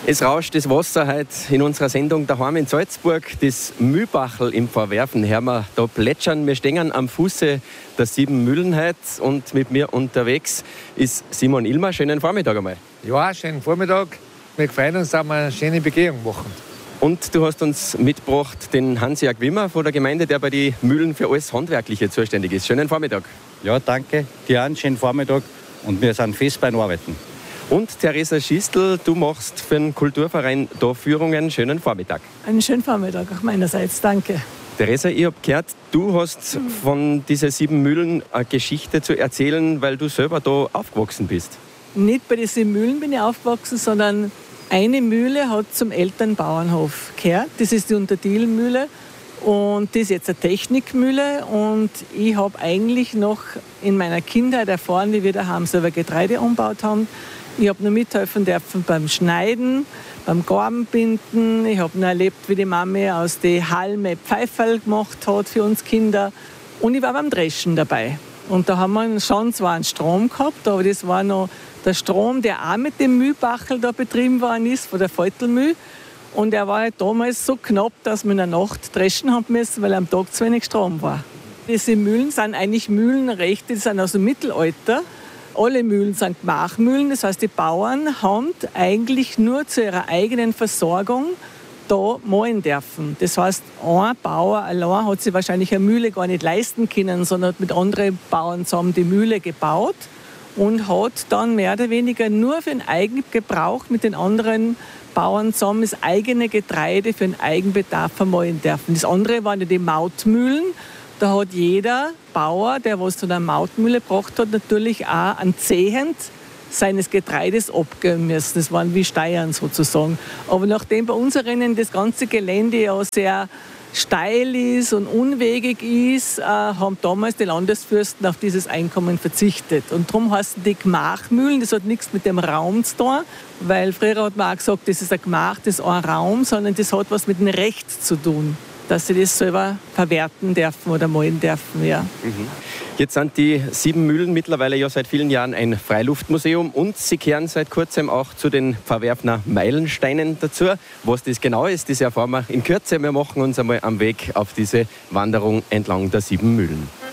Es rauscht das Wasser heute in unserer Sendung daheim in Salzburg. Das Mühlbachel im Verwerfen hören wir da plätschern. Wir stehen am Fuße der 7 Mühlen heute und mit mir unterwegs ist Simon Illmer. Schönen Vormittag einmal. Ja, schönen Vormittag. Wir freuen uns, dass wir eine schöne Begehung machen. Und du hast uns mitgebracht den Hans-Jörg Wimmer von der Gemeinde, der bei den Mühlen für alles Handwerkliche zuständig ist. Schönen Vormittag. Ja, danke. Dir einen schönen Vormittag und wir sind fest beim Arbeiten. Und Theresa Schistl, du machst für den Kulturverein da Führungen. Schönen Vormittag. Einen schönen Vormittag auch meinerseits, danke. Theresa, ich habe gehört, du hast von diesen 7 Mühlen eine Geschichte zu erzählen, weil du selber da aufgewachsen bist. Nicht bei den 7 Mühlen bin ich aufgewachsen, sondern eine Mühle hat zum Elternbauernhof gehört. Das ist die Unterdielmühle und das ist jetzt eine Technikmühle. Und ich habe eigentlich noch in meiner Kindheit erfahren, wie wir daheim selber Getreide umgebaut haben. Ich habe noch mithelfen dürfen beim Schneiden, beim Garbenbinden. Ich habe noch erlebt, wie die Mami aus den Halme Pfeiferl gemacht hat für uns Kinder. Und ich war beim Dreschen dabei. Und da haben wir schon zwar einen Strom gehabt, aber das war noch der Strom, der auch mit dem Mühlbachel da betrieben worden ist, von der Faltelmühl. Und er war halt damals so knapp, dass wir in der Nacht dreschen haben müssen, weil am Tag zu wenig Strom war. Diese Mühlen sind eigentlich Mühlenrechte, die sind aus dem Mittelalter. Alle Mühlen sind Gmachmühlen, das heißt, die Bauern haben eigentlich nur zu ihrer eigenen Versorgung da mahlen dürfen. Das heißt, ein Bauer allein hat sich wahrscheinlich eine Mühle gar nicht leisten können, sondern hat mit anderen Bauern zusammen die Mühle gebaut und hat dann mehr oder weniger nur für den Eigengebrauch mit den anderen Bauern zusammen das eigene Getreide für den Eigenbedarf vermahlen dürfen. Das andere waren die Mautmühlen. Da hat jeder Bauer, der was zu einer Mautmühle gebracht hat, natürlich auch einen Zehent seines Getreides abgeben müssen. Das waren wie Steuern sozusagen. Aber nachdem bei unseren das ganze Gelände ja sehr steil ist und unwegig ist, haben damals die Landesfürsten auf dieses Einkommen verzichtet. Und darum heißen die Gmachmühlen, das hat nichts mit dem Raum zu tun, weil früher hat man auch gesagt, das ist ein Gmach, das ist ein Raum, sondern das hat was mit dem Recht zu tun, dass sie das selber verwerten dürfen oder malen dürfen. Ja. Jetzt sind die 7 Mühlen mittlerweile ja seit vielen Jahren ein Freiluftmuseum und sie kehren seit kurzem auch zu den Verwerfener Meilensteinen dazu. Was das genau ist, das erfahren wir in Kürze. Wir machen uns einmal am Weg auf diese Wanderung entlang der 7 Mühlen.